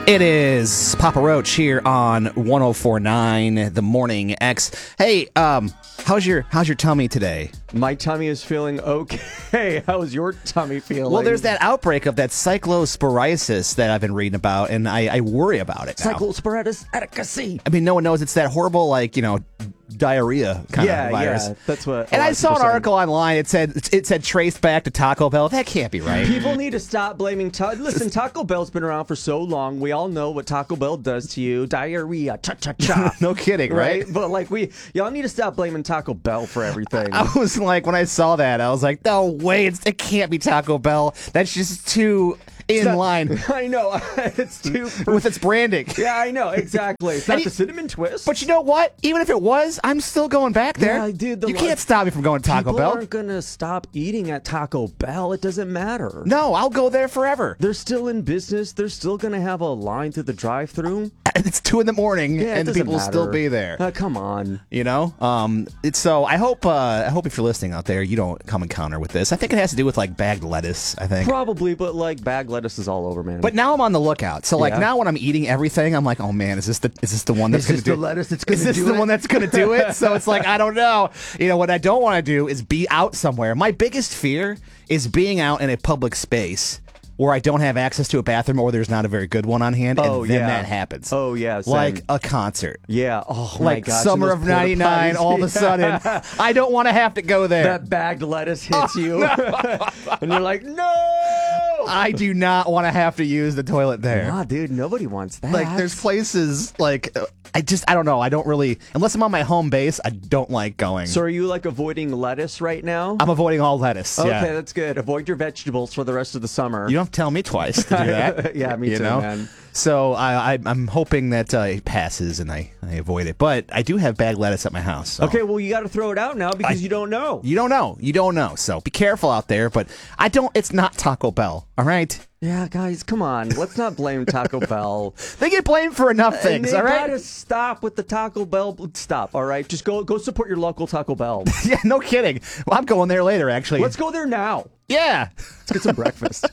It is Papa Roach here on 104.9 The Morning X. Hey, how's your tummy today? My tummy is feeling okay. How's your tummy feeling? Well, there's that outbreak of that cyclosporiasis that I've been reading about, and I worry about it now. Cyclosporiasis eticacy. I mean, no one knows it's that horrible, diarrhea kind of virus. Yeah, that's what. And I saw an article online. It said traced back to Taco Bell. That can't be right. People need to stop blaming. Listen, Taco Bell's been around for so long. We all know what Taco Bell does to you. Diarrhea. Cha cha cha. No kidding, right? But y'all need to stop blaming Taco Bell for everything. I was like, when I saw that, I was like, no way, it can't be Taco Bell. That's just too in line. I know. It's too with its branding. Yeah, I know exactly. It's not the cinnamon twist. But you know what? Even if it was, I'm still going back there. Yeah, dude. You can't stop me from going to Taco Bell. People aren't gonna stop eating at Taco Bell. It doesn't matter. No, I'll go there forever. They're still in business. They're still gonna have a line through the drive-thru. It's 2 a.m, yeah, and the people will still be there. Come on. You know. So I hope if you're listening out there, you don't come encounter with this. I think it has to do with bagged lettuce. I think probably, but bagged lettuce is all over, man. But now I'm on the lookout. So now when I'm eating everything, I'm like, oh man, is this the one that's going to do the lettuce? That's going to do it? Is this the one that's going to do it? So it's I don't know. You know what I don't want to do is be out somewhere. My biggest fear is being out in a public space where I don't have access to a bathroom or there's not a very good one on hand, and then that happens. Oh, yeah. Same. Like a concert. Yeah. Oh, my gosh. Summer of 99, all of a sudden, I don't want to have to go there. That bagged lettuce hits you. And you're like, no! I do not want to have to use the toilet there. Nah, dude, nobody wants that. There's places, I don't know. I don't really, unless I'm on my home base, I don't like going. So are you, avoiding lettuce right now? I'm avoiding all lettuce, Okay, that's good. Avoid your vegetables for the rest of the summer. You don't have to tell me twice to do that. Yeah, me too, man. So I'm hoping that it passes and I avoid it. But I do have bagged lettuce at my house. So. Okay, well, you got to throw it out now because you don't know. You don't know. So be careful out there. But it's not Taco Bell, all right? Yeah, guys, come on. Let's not blame Taco Bell. They get blamed for enough things, all right? They gotta stop with the Taco Bell. Stop, all right? Just go support your local Taco Bell. Yeah, no kidding. Well, I'm going there later, actually. Let's go there now. Yeah. Let's get some breakfast.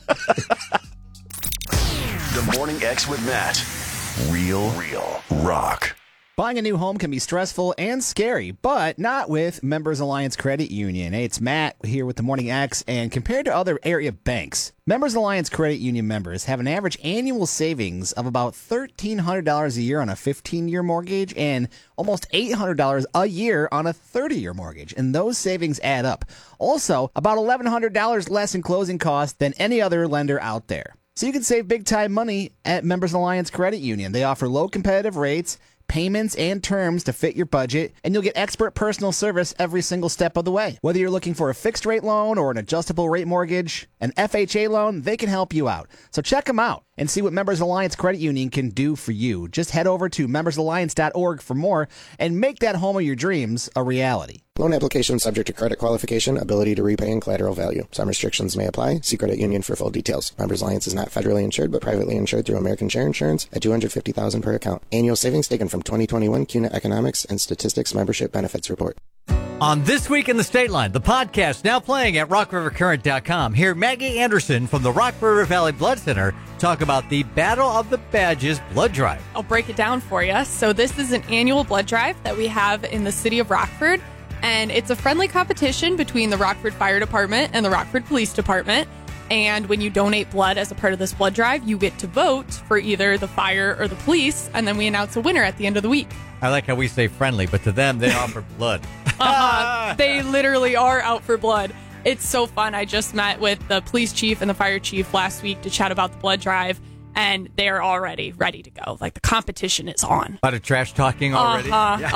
The Morning X with Matt. Real rock. Buying a new home can be stressful and scary, but not with Members Alliance Credit Union. Hey, it's Matt here with the Morning X, and compared to other area banks, Members Alliance Credit Union members have an average annual savings of about $1,300 a year on a 15-year mortgage and almost $800 a year on a 30-year mortgage, and those savings add up. Also, about $1,100 less in closing costs than any other lender out there. So you can save big-time money at Members Alliance Credit Union. They offer low competitive rates, payments, and terms to fit your budget, and you'll get expert personal service every single step of the way. Whether you're looking for a fixed rate loan or an adjustable rate mortgage, an FHA loan, they can help you out. So check them out and see what Members Alliance Credit Union can do for you. Just head over to membersalliance.org for more and make that home of your dreams a reality. Loan application subject to credit qualification, ability to repay, and collateral value. Some restrictions may apply. See Credit Union for full details. Members Alliance is not federally insured, but privately insured through American Share Insurance at $250,000 per account. Annual savings taken from 2021 CUNA Economics and Statistics Membership Benefits Report. On This Week in the State Line, the podcast now playing at rockrivercurrent.com. Hear Maggie Anderson from the Rock River Valley Blood Center talk about the Battle of the Badges blood drive. I'll break it down for you. So this is an annual blood drive that we have in the city of Rockford, and it's a friendly competition between the Rockford Fire Department and the Rockford Police Department. And when you donate blood as a part of this blood drive, you get to vote for either the fire or the police, and then we announce a winner at the end of the week. I like how we say friendly, but to them, they offer blood. They literally are out for blood. It's so fun. I just met with the police chief and the fire chief last week to chat about the blood drive, and they're already ready to go. The competition is on. A lot of trash talking already.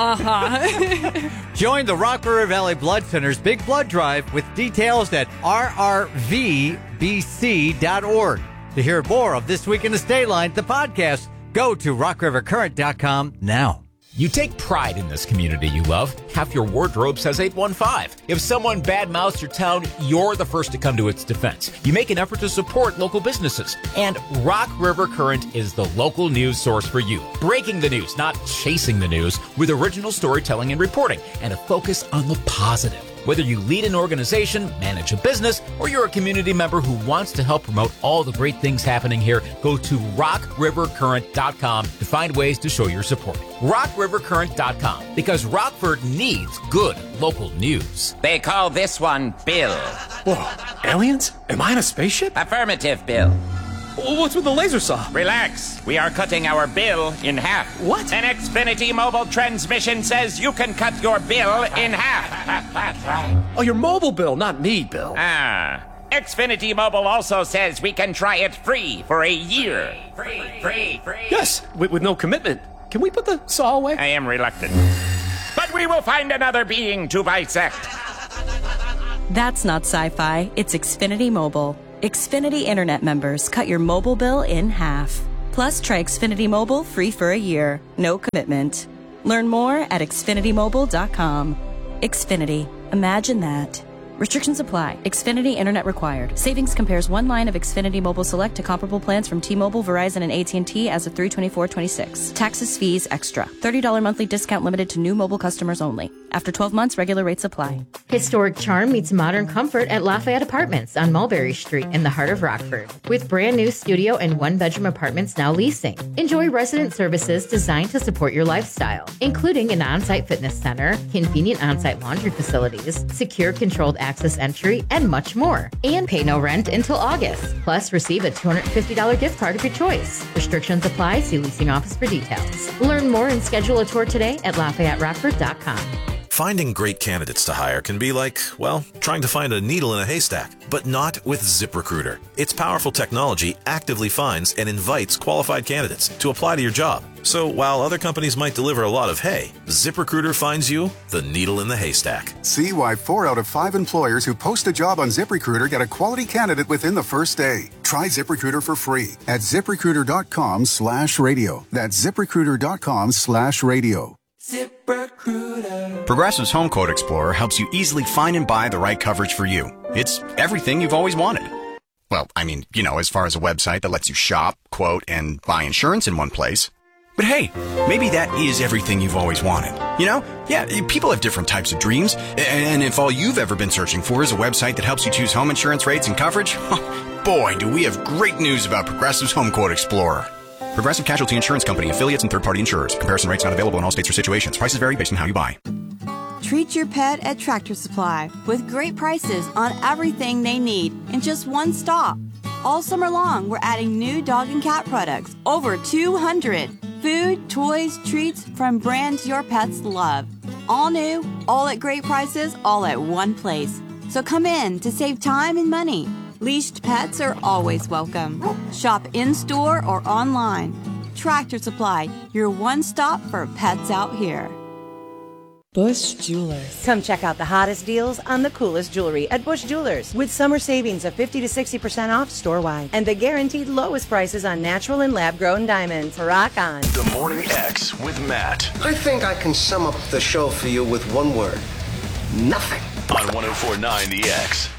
Join the Rock River Valley Blood Center's Big Blood Drive with details at rrvbc.org. To hear more of This Week in the State Line, the podcast, go to rockrivercurrent.com now. You take pride in this community you love. Half your wardrobe says 815. If someone badmouths your town, you're the first to come to its defense. You make an effort to support local businesses. And Rock River Current is the local news source for you. Breaking the news, not chasing the news, with original storytelling and reporting, and a focus on the positive. Whether you lead an organization, manage a business, or you're a community member who wants to help promote all the great things happening here, go to rockrivercurrent.com to find ways to show your support. rockrivercurrent.com, because Rockford needs good local news. They call this one Bill. Whoa, aliens? Am I in a spaceship? Affirmative, Bill. What's with the laser saw? Relax. We are cutting our bill in half. What? An Xfinity mobile transmission says you can cut your bill in half. Oh, your mobile bill, not me, Bill. Xfinity Mobile also says we can try it free for a year. Free. Yes, with no commitment. Can we put the saw away? I am reluctant. But we will find another being to bisect. That's not sci-fi. It's Xfinity Mobile. Xfinity Internet members cut your mobile bill in half. Plus, try Xfinity Mobile free for a year. No commitment. Learn more at xfinitymobile.com. Xfinity. Imagine that. Restrictions apply. Xfinity Internet required. Savings compares one line of Xfinity Mobile Select to comparable plans from T-Mobile, Verizon, and AT&T as of 3/24/26. Taxes, fees, extra. $30 monthly discount limited to new mobile customers only. After 12 months, regular rates apply. Historic charm meets modern comfort at Lafayette Apartments on Mulberry Street in the heart of Rockford. With brand new studio and one-bedroom apartments now leasing. Enjoy resident services designed to support your lifestyle, including an on-site fitness center, convenient on-site laundry facilities, secure controlled access entry, and much more. And pay no rent until August. Plus, receive a $250 gift card of your choice. Restrictions apply. See leasing office for details. Learn more and schedule a tour today at LafayetteRockford.com. Finding great candidates to hire can be like, well, trying to find a needle in a haystack, but not with ZipRecruiter. Its powerful technology actively finds and invites qualified candidates to apply to your job. So while other companies might deliver a lot of hay, ZipRecruiter finds you the needle in the haystack. See why 4 out of 5 employers who post a job on ZipRecruiter get a quality candidate within the first day. Try ZipRecruiter for free at ZipRecruiter.com/radio. That's ZipRecruiter.com/radio. ZipRecruiter. Progressive's Home Quote Explorer helps you easily find and buy the right coverage for you. It's everything you've always wanted. Well, I mean, as far as a website that lets you shop, quote, and buy insurance in one place. But hey, maybe that is everything you've always wanted. Yeah, people have different types of dreams. And if all you've ever been searching for is a website that helps you choose home insurance rates and coverage, boy, do we have great news about Progressive's Home Quote Explorer. Progressive Casualty Insurance Company, affiliates, and third-party insurers. Comparison rates not available in all states or situations. Prices vary based on how you buy. Treat your pet at Tractor Supply with great prices on everything they need in just one stop. All summer long, we're adding new dog and cat products, over 200. Food, toys, treats from brands your pets love. All new, all at great prices, all at one place. So come in to save time and money. Leashed pets are always welcome. Shop in-store or online. Tractor Supply, your one stop for pets out here. Bush Jewelers. Come check out the hottest deals on the coolest jewelry at Bush Jewelers with summer savings of 50 to 60% off store-wide and the guaranteed lowest prices on natural and lab-grown diamonds. Rock on. The Morning X with Matt. I think I can sum up the show for you with one word. Nothing. On 104.9 The X.